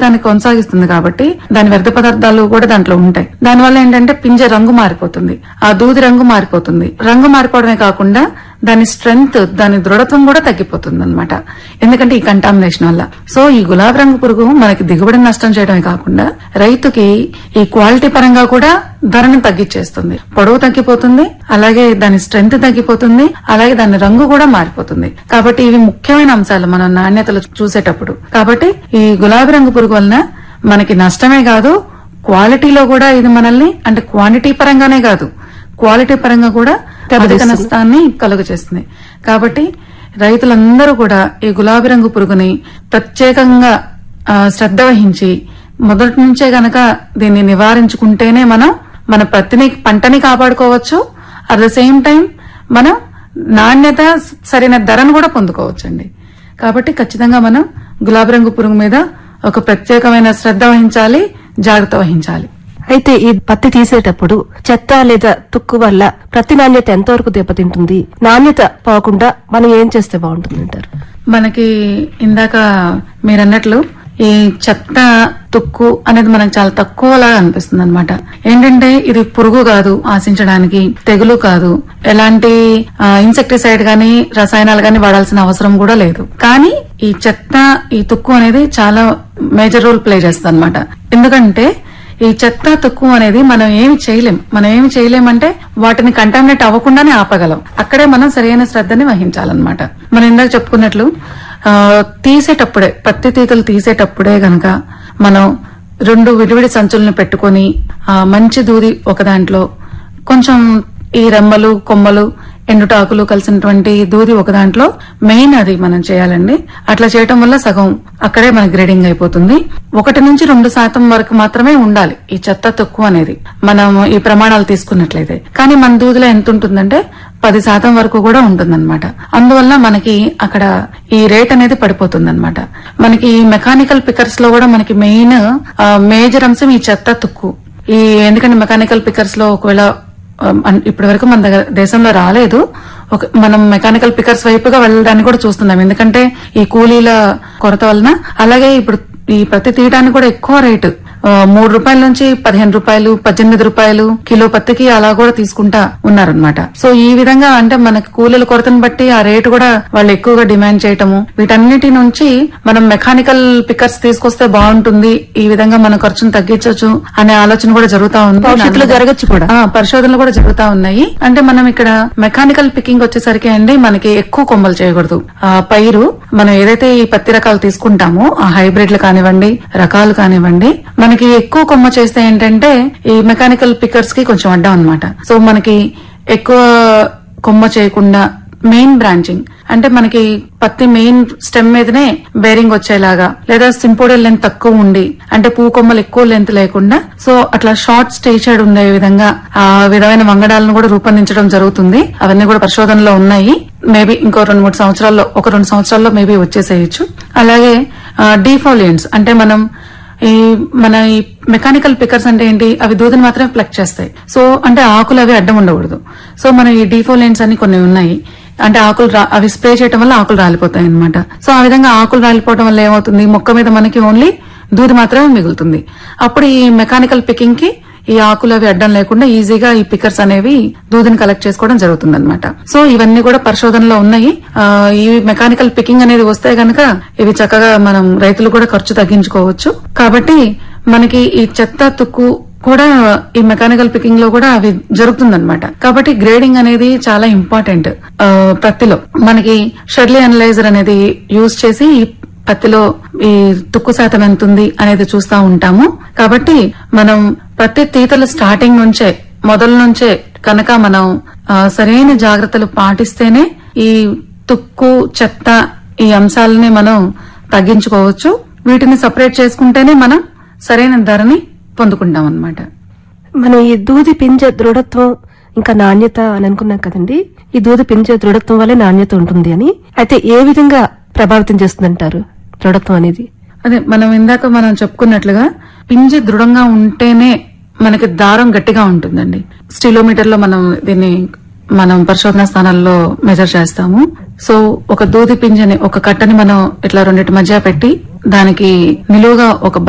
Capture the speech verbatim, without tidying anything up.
జీవితాన్ని కొనసాగిస్తుంది కాబట్టి దాని వ్యర్థ పదార్థాలు కూడా దాంట్లో ఉంటాయి. దానివల్ల ఏంటంటే పింజ రంగు మారిపోతుంది, ఆ దూది రంగు మారిపోతుంది. రంగు మారిపోవడమే కాకుండా దాని స్ట్రెంగ్త్, దాని దృఢత్వం కూడా తగ్గిపోతుంది అనమాట, ఎందుకంటే ఈ కంటామినేషన్ వల్ల. సో ఈ గులాబీ రంగు పురుగు మనకి దిగుబడిని నష్టం చేయడమే కాకుండా రైతుకి ఈ క్వాలిటీ పరంగా కూడా ధరను తగ్గించేస్తుంది. పొడవు తగ్గిపోతుంది, అలాగే దాని స్ట్రెంగ్త్ తగ్గిపోతుంది, అలాగే దాని రంగు కూడా మారిపోతుంది. కాబట్టి ఇవి ముఖ్యమైన అంశాలు మనం నాణ్యతలు చూసేటప్పుడు. కాబట్టి ఈ గులాబీ రంగు పురుగు వలన మనకి నష్టమే కాదు, క్వాలిటీలో కూడా ఇది మనల్ని అంటే క్వాంటిటీ పరంగానే కాదు క్వాలిటీ పరంగా కూడా అధిక నష్టాన్ని కలుగ చేస్తుంది. కాబట్టి రైతులందరూ కూడా ఈ గులాబీ రంగు పురుగుని ప్రత్యేకంగా శ్రద్ధ వహించి మొదటి నుంచే గనక దీన్ని నివారించుకుంటేనే మనం మన ప్రతిని పంటని కాపాడుకోవచ్చు. అట్ ద సేమ్ టైం మనం నాణ్యత సరైన ధరను కూడా పొందుకోవచ్చండి. కాబట్టి ఖచ్చితంగా మనం గులాబీ రంగు పురుగు మీద ఒక ప్రత్యేకమైన శ్రద్ధ వహించాలి, జాగ్రత్త వహించాలి. అయితే ఈ పత్తి తీసేటప్పుడు చెత్త లేదా తుక్కు వల్ల ప్రతి నాణ్యత ఎంతవరకు దెబ్బతింటుంది? నాణ్యత పోకుండా మనం ఏం చేస్తే బాగుంటుంది అంటారు? మనకి ఇందాక మీరన్నట్లు ఈ చెత్త తుక్కు అనేది మనకు చాలా తక్కువలాగా అనిపిస్తుంది అనమాట. ఏంటంటే ఇది పురుగు కాదు, ఆశించడానికి తెగులు కాదు, ఎలాంటి ఇన్సెక్టిసైడ్ గాని రసాయనాలు గాని వాడాల్సిన అవసరం కూడా లేదు. కానీ ఈ చెత్త ఈ తుక్కు అనేది చాలా మేజర్ రోల్ ప్లే చేస్తుంది అనమాట. ఎందుకంటే ఈ చెత్త తుక్కు అనేది మనం ఏమి చేయలేం. మనం ఏమి చేయలేమంటే వాటిని కంటామినేట్ అవ్వకుండానే ఆపగలం. అక్కడే మనం సరైన శ్రద్ధని వహించాలన్నమాట. మనం ఇందాక చెప్పుకున్నట్లు ఆ తీసేటప్పుడే పత్తి తీగలు తీసేటప్పుడే గనక మనం రెండు విడివిడి సంచులను పెట్టుకుని ఆ మంచి దూది ఒక దాంట్లో, కొంచెం ఈ రెమ్మలు కొమ్మలు ఎండుటాకులు కలిసినటువంటి దూది ఒక దాంట్లో మెయిన్ అది మనం చేయాలండి. అట్లా చేయటం వల్ల సగం అక్కడే మన గ్రేడింగ్ అయిపోతుంది. ఒకటి నుంచి రెండు శాతం వరకు మాత్రమే ఉండాలి ఈ చెత్త తక్కువ అనేది మనం ఈ ప్రమాణాలు తీసుకున్నట్లయితే. కానీ మన దూదిలో ఎంత ఉంటుందంటే పది శాతం వరకు కూడా ఉంటుందన్నమాట. అందువల్ల మనకి అక్కడ ఈ రేట్ అనేది పడిపోతుందన్నమాట. మనకి మెకానికల్ పికర్స్ లో కూడా మనకి మెయిన్ మేజర్ అంశం ఈ చెత్త తుక్కు. ఈ ఎందుకంటే మెకానికల్ పికర్స్ లో ఒకవేళ ఇప్పటి వరకు మన దగ్గర దేశంలో రాలేదు, మనం మెకానికల్ పికర్స్ వైపుగా వెళ్ళడానికి కూడా చూస్తున్నాం. ఎందుకంటే ఈ కూలీల కొరత వలన, అలాగే ఇప్పుడు ఈ పత్తి తీయడానికి కూడా ఎక్కువ రేటు మూడు రూపాయల నుంచి పదిహేను రూపాయలు పద్దెనిమిది రూపాయలు కిలో పత్తికి అలా కూడా తీసుకుంటా ఉన్నారనమాట. సో ఈ విధంగా అంటే మనకి కూలీల కొరతను బట్టి ఆ రేటు కూడా వాళ్ళు ఎక్కువగా డిమాండ్ చేయటము, వీటన్నిటి నుంచి మనం మెకానికల్ పికర్స్ తీసుకొస్తే బాగుంటుంది, ఈ విధంగా మన ఖర్చును తగ్గించవచ్చు అనే ఆలోచన కూడా జరుగుతా ఉంది. భవిష్యత్తులో జరగచ్చు కూడా, పరిశోధనలు కూడా జరుగుతా ఉన్నాయి. అంటే మనం ఇక్కడ మెకానికల్ పికింగ్ వచ్చేసరికి అండి మనకి ఎక్కువ కొమ్మలు చేయకూడదు. ఆ పైరు మనం ఏదైతే ఈ పత్తి రకాలు తీసుకుంటామో ఆ హైబ్రిడ్లు కానివ్వండి రకాలు కానివ్వండి మనకి ఎక్కువ కొమ్మ చేస్తే ఏంటంటే ఈ మెకానికల్ పికర్స్ కి కొంచెం అడ్డం అనమాట. సో మనకి ఎక్కువ కొమ్మ చేయకుండా మెయిన్ బ్రాంచింగ్ అంటే మనకి పత్తి మెయిన్ స్టెమ్ మీదనే బేరింగ్ వచ్చేలాగా, లేదా సింపోడియల్ లెంత్ తక్కువ ఉండి అంటే పూ కొమ్మలు ఎక్కువ లెంత్ లేకుండా సో అట్లా షార్ట్ స్టేచర్డ్ ఉండే విధంగా ఆ విధమైన వంగడాలను కూడా రూపొందించడం జరుగుతుంది. అవన్నీ కూడా పరిశోధనలో ఉన్నాయి. మేబీ ఇంకో రెండు మూడు సంవత్సరాల్లో ఒక రెండు సంవత్సరాల్లో మేబీ వచ్చేసేయచ్చు. అలాగే డీఫోలియంట్స్ అంటే మనం ఈ మన ఈ మెకానికల్ పికర్స్ అంటే ఏంటి, అవి దూదిని మాత్రమే ప్లక్ చేస్తాయి. సో అంటే ఆకులు అవి అడ్డం ఉండకూడదు. సో మనం ఈ డీఫోలియంట్స్ అని కొన్ని ఉన్నాయి. అంటే ఆకులు అవి స్ప్రే చేయడం వల్ల ఆకులు రాలిపోతాయి అనమాట. సో ఆ విధంగా ఆకులు రాలిపోవడం వల్ల ఏమవుతుంది, మొక్క మీద మనకి ఓన్లీ దూది మాత్రమే మిగులుతుంది. అప్పుడు ఈ మెకానికల్ పికింగ్ కి ఈ ఆకులు అవి అడ్డం లేకుండా ఈజీగా ఈ పికర్స్ అనేవి దూదిని కలెక్ట్ చేసుకోవడం జరుగుతుంది అనమాట. సో ఇవన్నీ కూడా పరిశోధనలో ఉన్నాయి. ఈ మెకానికల్ పికింగ్ అనేది వస్తే గనక ఇవి చక్కగా మనం రైతులు కూడా ఖర్చు తగ్గించుకోవచ్చు. కాబట్టి మనకి ఈ చెత్త తుక్కు కూడా ఈ మెకానికల్ పికింగ్ లో కూడా అవి జరుగుతుందన్నమాట. కాబట్టి గ్రేడింగ్ అనేది చాలా ఇంపార్టెంట్. పత్తిలో మనకి షెర్లీ అనలైజర్ అనేది యూజ్ చేసి పత్తిలో ఈ తుక్కు శాతం ఎంత ఉంది అనేది చూస్తా ఉంటాము. కాబట్టి మనం ప్రతి తీతల స్టార్టింగ్ నుంచే మొదల నుంచే కనుక మనం సరైన జాగ్రత్తలు పాటిస్తేనే ఈ తుక్కు చెత్త ఈ అంశాలని మనం తగ్గించుకోవచ్చు. వీటిని సపరేట్ చేసుకుంటేనే మనం సరైన ధరని పొందుకుంటాం అన్నమాట. మనం ఈ దూది పింజ దృఢత్వం ఇంకా నాణ్యత అని అనుకున్నాం కదండి. ఈ దూది పింజ దృఢత్వం వల్లే నాణ్యత ఉంటుంది అని, అయితే ఏ విధంగా ప్రభావితం చేస్తుందంటారు దృఢత్వం అనేది? అదే మనం ఇందాక మనం చెప్పుకున్నట్లుగా పింజ దృఢంగా ఉంటేనే మనకి దారం గట్టిగా ఉంటుందండి. స్టిలోమీటర్ లో మనం దీన్ని మనం పరిశోధనా స్థానాల్లో మెజర్ చేస్తాము. సో ఒక దూది పింజని ఒక కట్టని మనం ఇట్లా రెండింటి మధ్య పెట్టి దానికి నిలువుగా ఒక